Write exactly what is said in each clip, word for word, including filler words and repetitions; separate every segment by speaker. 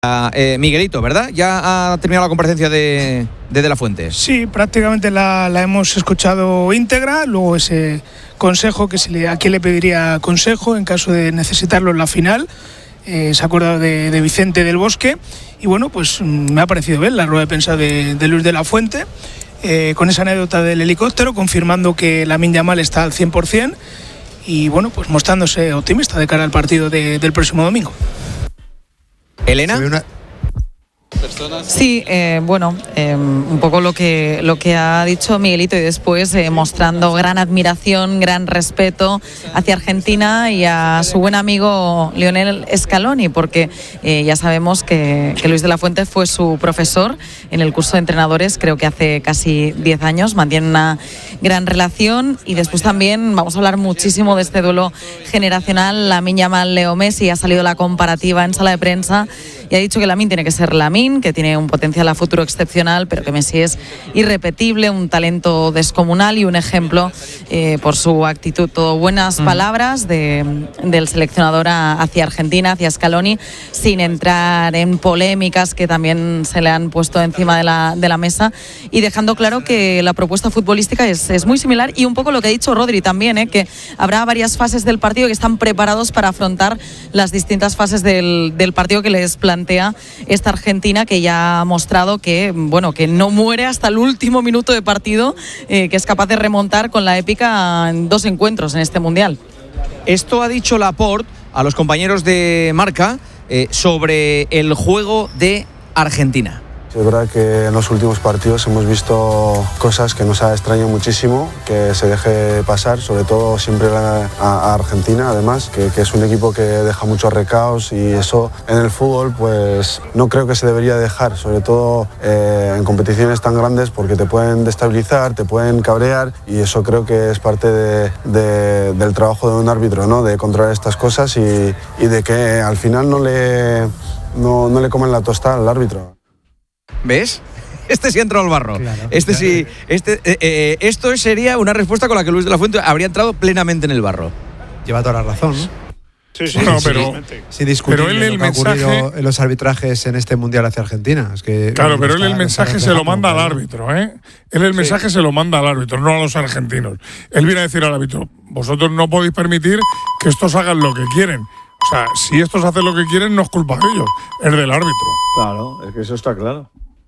Speaker 1: Eh, Miguelito, ¿verdad? ¿Ya ha terminado la comparecencia de, de De La Fuente?
Speaker 2: Sí, prácticamente la, la hemos escuchado íntegra. Luego ese consejo, que se le, a quién le pediría consejo en caso de necesitarlo en la final. Eh, se ha acordado de, de Vicente del Bosque. Y bueno, pues me ha parecido bien la rueda de prensa de, de Luis de la Fuente, eh, con esa anécdota del helicóptero, confirmando que Lamine Yamal está al cien por ciento y bueno, pues mostrándose optimista de cara al partido de, del próximo domingo.
Speaker 1: Elena.
Speaker 3: Sí, eh, bueno, eh, un poco lo que lo que ha dicho Miguelito, y después eh, mostrando gran admiración, gran respeto hacia Argentina y a su buen amigo Lionel Scaloni, porque eh, ya sabemos que, que Luis de la Fuente fue su profesor en el curso de entrenadores, creo que hace casi diez años, mantiene una gran relación. Y después también vamos a hablar muchísimo de este duelo generacional, Lamine Yamal, Leo Messi. Ha salido la comparativa en sala de prensa y ha dicho que Lamine tiene que ser Lamine, que tiene un potencial a futuro excepcional, pero que Messi es irrepetible, un talento descomunal y un ejemplo eh, por su actitud. Todo buenas mm. palabras de, del seleccionador a, hacia Argentina, hacia Scaloni, sin entrar en polémicas que también se le han puesto encima de la, de la mesa, y dejando claro que la propuesta futbolística es, es muy similar, y un poco lo que ha dicho Rodri también, eh, que habrá varias fases del partido que están preparados para afrontar las distintas fases del, del partido que les plantea esta Argentina, que ya ha mostrado que, bueno, que no muere hasta el último minuto de partido, eh, que es capaz de remontar con la épica en dos encuentros en este Mundial.
Speaker 1: Esto ha dicho Laporte a los compañeros de Marca eh, sobre el juego de Argentina.
Speaker 4: Es verdad que en los últimos partidos hemos visto cosas que nos ha extrañado muchísimo, que se deje pasar, sobre todo siempre a, a Argentina, además, que, que es un equipo que deja muchos recaos, y eso en el fútbol pues no creo que se debería dejar, sobre todo eh, en competiciones tan grandes, porque te pueden destabilizar, te pueden cabrear, y eso creo que es parte de, de, del trabajo de un árbitro, ¿no? De controlar estas cosas y, y de que al final no le, no, no le comen la tostada al árbitro.
Speaker 1: ¿Ves? Este sí ha entrado al barro. Claro, este
Speaker 5: claro.
Speaker 1: sí. Este, eh, eh, esto sería una respuesta con la que Luis de la Fuente habría entrado plenamente en el barro.
Speaker 5: Lleva toda la razón, ¿no?
Speaker 6: Sí, sí, no, pero,
Speaker 5: sin discutir
Speaker 6: pero él el
Speaker 5: lo que
Speaker 6: mensaje,
Speaker 5: ha ocurrido en los arbitrajes en este Mundial hacia Argentina. Es que
Speaker 6: claro, pero él el mensaje se lo manda al árbitro, ¿eh? Él el mensaje sí. se lo manda al árbitro, no a los argentinos. Él viene a decir al árbitro: vosotros no podéis permitir que estos hagan lo que quieren. O sea, si estos hacen lo que quieren, no es culpa de ellos, es del árbitro.
Speaker 7: Claro, es que eso está claro.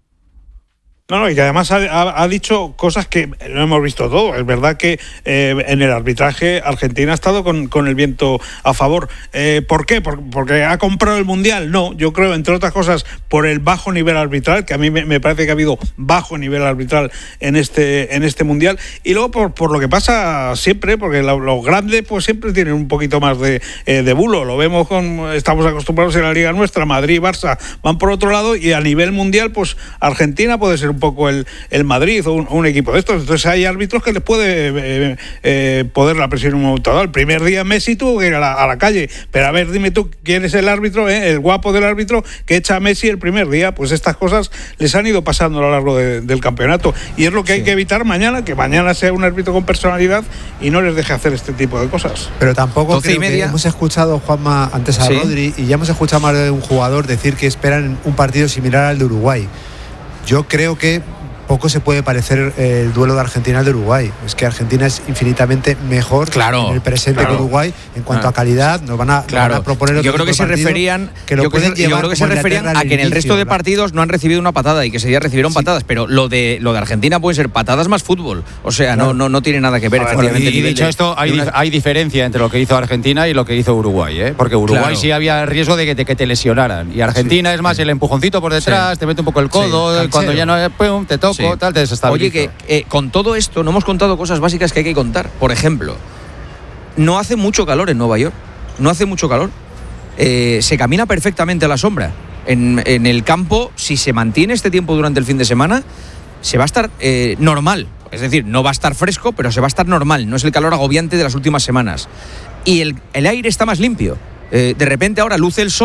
Speaker 6: No, no, y que además ha, ha, ha dicho cosas que no hemos visto todo. Es verdad que eh, en el arbitraje Argentina ha estado con, con el viento a favor. Eh, ¿Por qué? ¿Por, ¿Porque ha comprado el Mundial? No, yo creo, entre otras cosas, por el bajo nivel arbitral, que a mí me, me parece que ha habido bajo nivel arbitral en este en este Mundial. Y luego por, por lo que pasa siempre, porque lo, los grandes pues siempre tienen un poquito más de, eh, de bulo. Lo vemos, con estamos acostumbrados en la liga nuestra, Madrid y Barça van por otro lado, y a nivel mundial pues Argentina puede ser un poco el, el Madrid o un, un equipo de estos. Entonces hay árbitros que les puede eh, eh, poder la presión en un momento dado. El primer día Messi tuvo que ir a la, a la calle, pero a ver, dime tú quién es el árbitro, eh, el guapo del árbitro que echa a Messi el primer día. Pues estas cosas les han ido pasando a lo largo de, del campeonato, y es lo que sí. hay que evitar mañana, que mañana sea un árbitro con personalidad y no les deje hacer este tipo de cosas.
Speaker 5: Pero tampoco creo que hemos escuchado, Juanma, antes a ¿Sí? Rodri, y ya hemos escuchado más de un jugador decir que esperan un partido similar al de Uruguay. Yo creo que poco se puede parecer el duelo de Argentina al de Uruguay. Es que Argentina es infinitamente mejor
Speaker 1: claro,
Speaker 5: en el presente
Speaker 1: claro.
Speaker 5: que Uruguay en cuanto
Speaker 1: ah.
Speaker 5: a calidad. Nos van a,
Speaker 1: claro.
Speaker 5: nos van a proponer otro
Speaker 1: yo creo que se referían
Speaker 5: que lo
Speaker 1: yo,
Speaker 5: pueden
Speaker 1: creo, yo creo que se referían a que en el
Speaker 5: inicio,
Speaker 1: resto de
Speaker 5: ¿verdad?
Speaker 1: partidos no han recibido una patada, y que ese día recibieron sí. patadas, pero lo de lo de Argentina puede ser patadas más fútbol. O sea,
Speaker 5: claro.
Speaker 1: no, no, no tiene nada que ver.
Speaker 8: Ver,
Speaker 1: efectivamente,
Speaker 8: y, y dicho
Speaker 1: de,
Speaker 8: esto, hay,
Speaker 1: una...
Speaker 8: hay diferencia entre lo que hizo Argentina y lo que hizo Uruguay, ¿eh? Porque Uruguay
Speaker 1: claro.
Speaker 8: sí había riesgo de que, de que te lesionaran, y Argentina sí. es más el empujoncito por detrás, sí. te mete un poco el codo, sí. cuando ya no pum, te toco, sí. tal, te desestabiliza.
Speaker 1: Oye, que eh, con todo esto no hemos contado cosas básicas que hay que contar. Por ejemplo, no hace mucho calor en Nueva York. No hace mucho calor. Eh, se camina perfectamente a la sombra. En, en el campo, si se mantiene este tiempo durante el fin de semana, se va a estar eh, normal. Es decir, no va a estar fresco, pero se va a estar normal. No es el calor agobiante de las últimas semanas. Y el, el aire está más limpio. Eh, de repente ahora luce el sol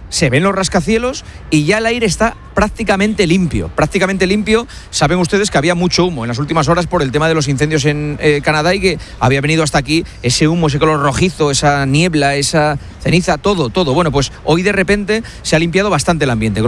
Speaker 1: se ven los rascacielos y ya el aire está prácticamente limpio, prácticamente limpio. Saben ustedes que había mucho humo en las últimas horas por el tema de los incendios en eh, Canadá y que había venido hasta aquí ese humo, ese color rojizo, esa niebla, esa ceniza, todo, todo. Bueno, pues hoy de repente se ha limpiado bastante el ambiente.